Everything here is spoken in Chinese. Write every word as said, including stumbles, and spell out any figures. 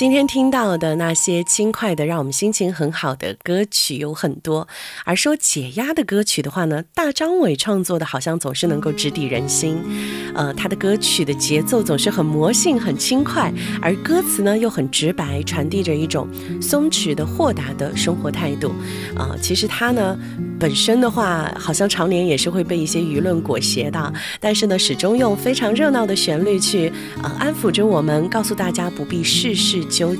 今天听到的那些轻快的让我们心情很好的歌曲有很多，而说解压的歌曲的话呢，大张伟创作的好像总是能够直抵人心。呃，他的歌曲的节奏总是很魔性很轻快，而歌词呢又很直白，传递着一种松弛的豁达的生活态度。呃，其实他呢本身的话好像常年也是会被一些舆论裹挟的，但是呢始终用非常热闹的旋律去呃安抚着我们，告诉大家不必事事纠结。